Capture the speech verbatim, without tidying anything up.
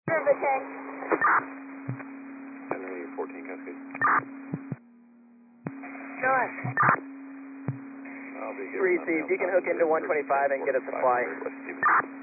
Riverton. fourteen Cascade. North. I'll be Three, see if you can hook into one twenty-five and get us a flight. West Stevenson.